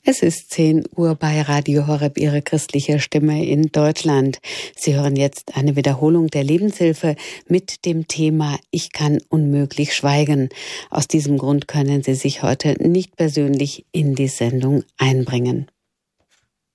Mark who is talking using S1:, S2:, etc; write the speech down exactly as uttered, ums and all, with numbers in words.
S1: Es ist zehn Uhr bei Radio Horeb, Ihre christliche Stimme in Deutschland. Sie hören jetzt eine Wiederholung der Lebenshilfe mit dem Thema Ich kann unmöglich schweigen. Aus diesem Grund können Sie sich heute nicht persönlich in die Sendung einbringen.